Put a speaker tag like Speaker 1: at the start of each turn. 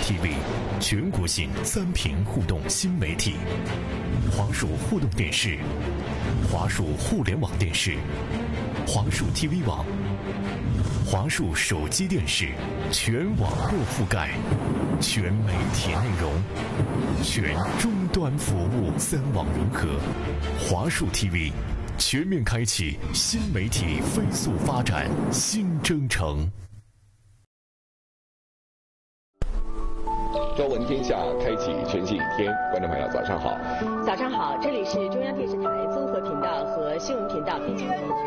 Speaker 1: TV， 全国性3屏互动新媒体，华数互动电视、华数互联网电视、华数 TV 网、华数手机电视，全网络覆盖，全媒体内容，全终端服务，3网融合，华数 TV 全面开启新媒体飞速发展新征程。
Speaker 2: 朝闻天下，开启全新一天。观众朋友，早上好！
Speaker 3: 早上好，这里是中央电视台综合频道和新闻频道北京。